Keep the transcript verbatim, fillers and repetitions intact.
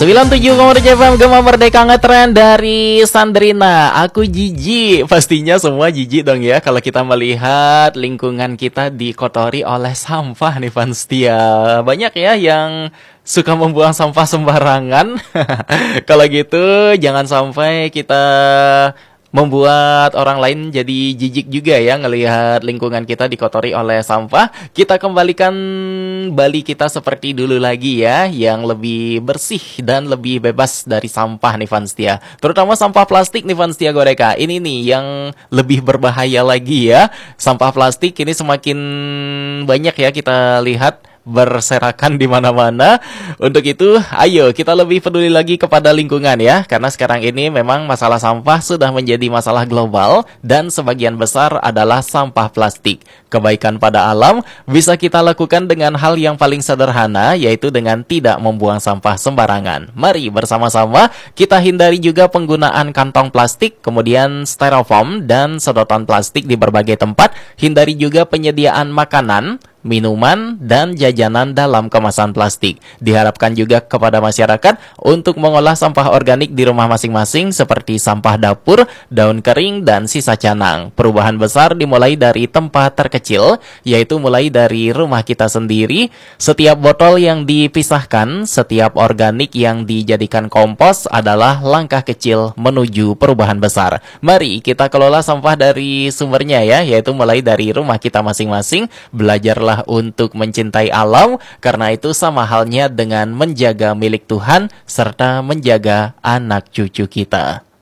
sembilan puluh tujuh koma tujuh F M Gema Merdeka ngetren dari Sandrina. Aku jijik. Pastinya semua jijik dong ya kalau kita melihat lingkungan kita dikotori oleh sampah nih fans setia. Banyak ya yang suka membuang sampah sembarangan. Kalau gitu jangan sampai kita membuat orang lain jadi jijik juga ya ngelihat lingkungan kita dikotori oleh sampah. Kita kembalikan Bali kita seperti dulu lagi ya, yang lebih bersih dan lebih bebas dari sampah nih fans setia. Terutama sampah plastik nih fans setia Goreka. Ini nih yang lebih berbahaya lagi ya. Sampah plastik ini semakin banyak ya kita lihat berserakan di mana-mana. Untuk itu, ayo kita lebih peduli lagi kepada lingkungan ya, karena sekarang ini memang masalah sampah sudah menjadi masalah global dan sebagian besar adalah sampah plastik. Kebaikan pada alam bisa kita lakukan dengan hal yang paling sederhana, yaitu dengan tidak membuang sampah sembarangan. Mari bersama-sama kita hindari juga penggunaan kantong plastik, kemudian styrofoam dan sedotan plastik di berbagai tempat. Hindari juga penyediaan makanan, minuman, dan jajanan dalam kemasan plastik. Diharapkan juga kepada masyarakat untuk mengolah sampah organik di rumah masing-masing seperti sampah dapur, daun kering, dan sisa canang. Perubahan besar dimulai dari tempat terkecil, yaitu mulai dari rumah kita sendiri. Setiap botol yang dipisahkan, setiap organik yang dijadikan kompos adalah langkah kecil menuju perubahan besar. Mari kita kelola sampah dari sumbernya ya, yaitu mulai dari rumah kita masing-masing. Belajarlah untuk mencintai alam, karena itu sama halnya dengan menjaga milik Tuhan serta menjaga anak cucu kita.